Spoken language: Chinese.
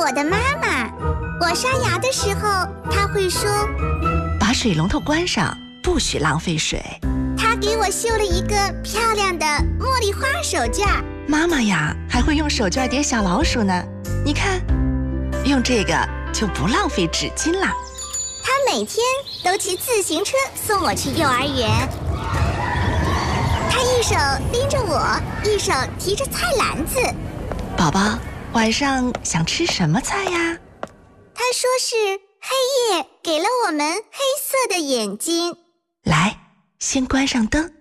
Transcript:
我的妈妈。我刷牙的时候，她会说：“ 把水龙头关上，不许浪费水。” 她给我绣了一个漂亮的茉莉花手绢。 妈妈呀，还会用手绢叠小老鼠呢。你看，用这个就不浪费纸巾啦。 她每天都骑自行车送我去幼儿园。她一手拎着我，一手提着菜篮子。 宝宝，晚上想吃什么菜呀？ 她说是黑夜给了我们黑色的眼睛。 来，先关上灯。